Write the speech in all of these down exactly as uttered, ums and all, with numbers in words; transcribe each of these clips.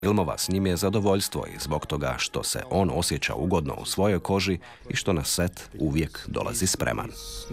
filmova s njim je zadovoljstvo i zbog toga što se on osjeća ugodno u svojoj koži i što na set uvijek dolazi spreman.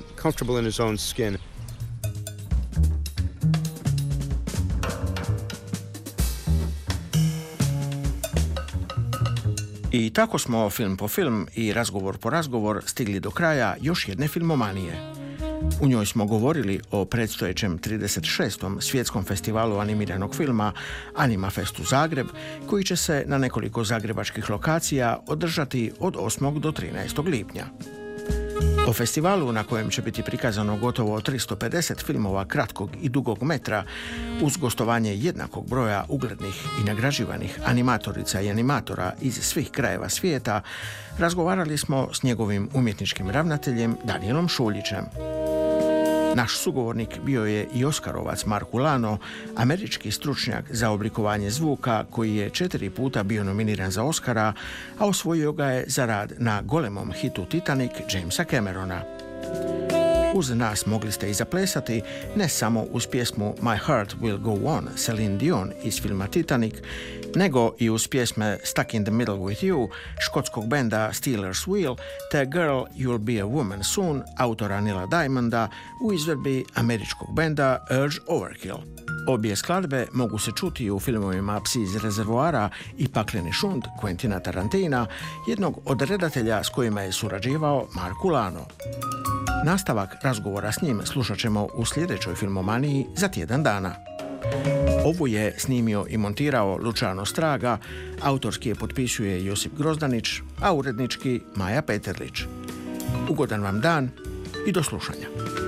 I tako smo film po film i razgovor po razgovor stigli do kraja još jedne filmomanije. U njoj smo govorili o predstojećem trideset šestom svjetskom festivalu animiranog filma Animafestu Zagreb, koji će se na nekoliko zagrebačkih lokacija održati od osmog do trinaestog lipnja. O festivalu na kojem će biti prikazano gotovo tristo pedeset filmova kratkog i dugog metra uz gostovanje jednakog broja uglednih i nagrađivanih animatorica i animatora iz svih krajeva svijeta, razgovarali smo s njegovim umjetničkim ravnateljem Danielom Šuljićem. Naš sugovornik bio je i Oskarovac Marku Lano, američki stručnjak za oblikovanje zvuka koji je četiri puta bio nominiran za Oskara, a osvojio ga je za rad na golemom hitu Titanic Jamesa Camerona. Uz nas mogli ste i zaplesati ne samo uz pjesmu My Heart Will Go On Celine Dion iz filma Titanic, nego i uz pjesme Stuck in the Middle with You škotskog benda Steelers Wheel te Girl You'll Be a Woman Soon autora Nila Diamonda u izvedbi američkog benda Urge Overkill. Obje skladbe mogu se čuti u filmovima Psi iz rezervoara i Pakleni šund Quentina Tarantina, jednog od redatelja s kojima je surađivao Marku Lano. Nastavak razgovora s njim slušat ćemo u sljedećoj filmomaniji za tjedan dana. Ovu je snimio i montirao Luciano Straga, autorski je potpisuje Josip Grozdanić, a urednički Maja Peterlić. Ugodan vam dan i do slušanja.